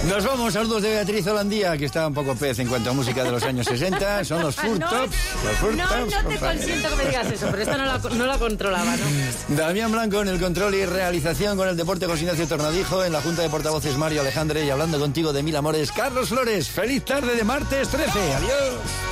Nos vamos, saludos de Beatriz Holandía, que estaba un poco pez en cuanto a música de los años 60. Son los Fur Tops. No te consiento que me digas eso, pero esta no la controlaba, ¿no? Damián Blanco en el control y realización con el deporte José Ignacio Tornadijo, en la junta de portavoces Mario Alejandre, y hablando contigo de mil amores, Carlos Flores. ¡Feliz tarde de martes 13! ¡Adiós!